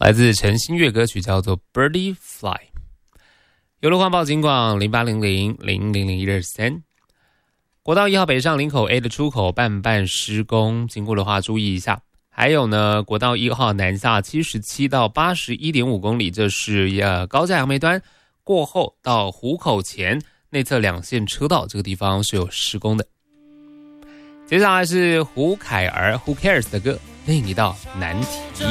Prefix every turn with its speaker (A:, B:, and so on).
A: 来自陈星月歌曲叫做 Birdie Fly。 邮轮环保警广0800000123。国道1号北上林口 A 的出口半施工，经过的话注意一下。还有呢，国道1号南下77到81.5公里，这是高架杨梅端过后到湖口前内侧2线车道，这个地方是有施工的。接下来是胡凯儿 Who Cares 的歌，另一道难题。